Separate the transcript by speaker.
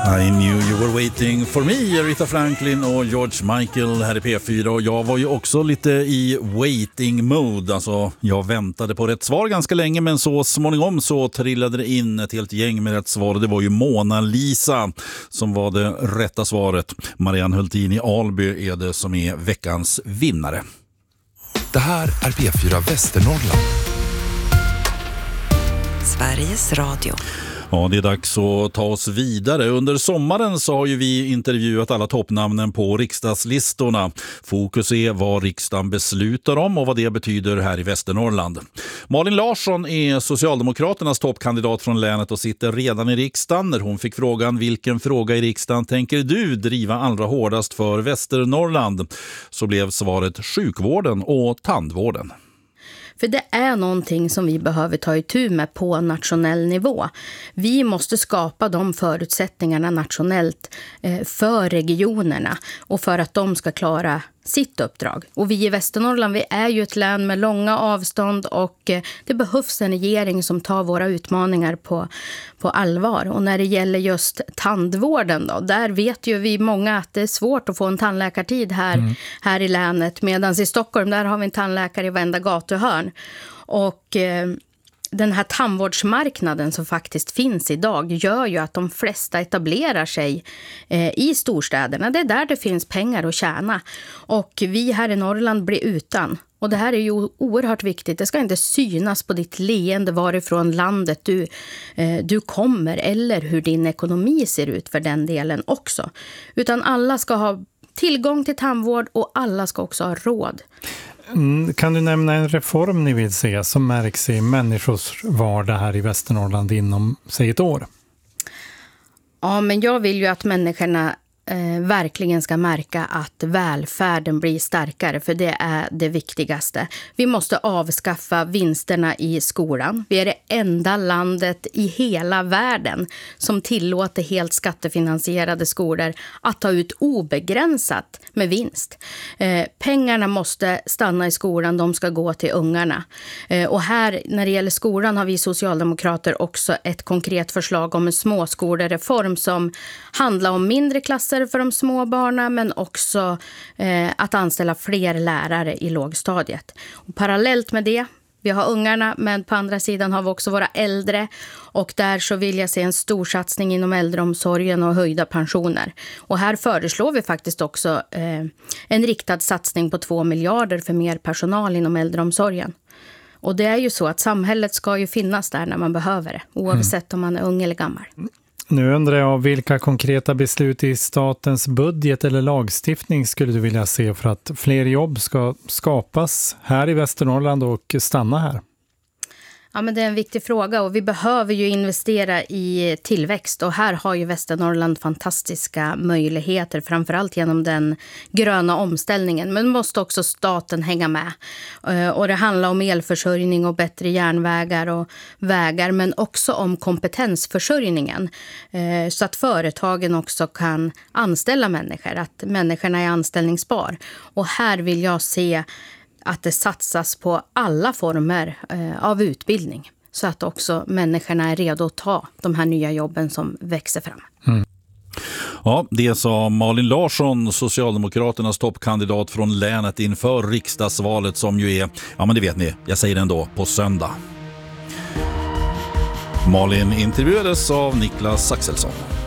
Speaker 1: I knew you were waiting for me, Aretha Franklin och George Michael här i P4. Och jag var ju också lite i waiting mode. Alltså, jag väntade på rätt svar ganska länge, men så småningom så trillade det in ett helt gäng med rätt svar. Det var ju Mona Lisa som var det rätta svaret. Marianne Hultin i Alby är det som är veckans vinnare.
Speaker 2: Det här är P4 Västernorrland.
Speaker 3: Sveriges Radio.
Speaker 1: Ja, det är dags att ta oss vidare. Under sommaren så har ju vi intervjuat alla toppnamnen på riksdagslistorna. Fokus är vad riksdagen beslutar om och vad det betyder här i Västernorrland. Malin Larsson är Socialdemokraternas toppkandidat från länet och sitter redan i riksdagen. När hon fick frågan vilken fråga i riksdagen tänker du driva allra hårdast för Västernorrland, så blev svaret sjukvården och tandvården.
Speaker 4: För det är någonting som vi behöver ta itu med på nationell nivå. Vi måste skapa de förutsättningarna nationellt för regionerna och för att de ska klara sitt uppdrag. Och vi i Västernorrland, vi är ju ett län med långa avstånd och det behövs en regering som tar våra utmaningar på allvar. Och när det gäller just tandvården då, där vet ju vi många att det är svårt att få en tandläkartid här i länet. Medan i Stockholm, där har vi en tandläkare i varenda gatuhörn. Och den här tandvårdsmarknaden som faktiskt finns idag gör ju att de flesta etablerar sig i storstäderna. Det är där det finns pengar att tjäna. Och vi här i Norrland blir utan. Och det här är ju oerhört viktigt. Det ska inte synas på ditt leende varifrån landet du kommer eller hur din ekonomi ser ut för den delen också. Utan alla ska ha tillgång till tandvård och alla ska också ha råd.
Speaker 5: Kan du nämna en reform ni vill se som märks i människors vardag här i Västernorrland inom, säg, ett år?
Speaker 4: Ja, men jag vill ju att människorna verkligen ska märka att välfärden blir starkare, för det är det viktigaste. Vi måste avskaffa vinsterna i skolan. Vi är det enda landet i hela världen som tillåter helt skattefinansierade skolor att ta ut obegränsat med vinst. Pengarna måste stanna i skolan, de ska gå till ungarna. Och här, när det gäller skolan, har vi socialdemokrater också ett konkret förslag om en småskolereform som handlar om mindre klasser för de små barnen, men också att anställa fler lärare i lågstadiet. Och parallellt med det, vi har ungarna, men på andra sidan har vi också våra äldre, och där så vill jag se en stor satsning inom äldreomsorgen och höjda pensioner. Och här föreslår vi faktiskt också en riktad satsning på 2 miljarder för mer personal inom äldreomsorgen. Och det är ju så att samhället ska ju finnas där när man behöver det, oavsett om man är ung eller gammal.
Speaker 5: Nu undrar jag, vilka konkreta beslut i statens budget eller lagstiftning skulle du vilja se för att fler jobb ska skapas här i Västernorrland och stanna här?
Speaker 4: Ja, men det är en viktig fråga och vi behöver ju investera i tillväxt, och här har ju Västernorrland fantastiska möjligheter, framförallt genom den gröna omställningen, men måste också staten hänga med. Och det handlar om elförsörjning och bättre järnvägar och vägar, men också om kompetensförsörjningen, så att företagen också kan anställa människor, att människorna är anställningsbar. Och här vill jag se att det satsas på alla former av utbildning, så att också människorna är redo att ta de här nya jobben som växer fram.
Speaker 1: Ja, det sa Malin Larsson, Socialdemokraternas toppkandidat från länet inför riksdagsvalet som ju är, ja men det vet ni, jag säger det ändå, på söndag. Malin intervjuades av Niklas Axelsson.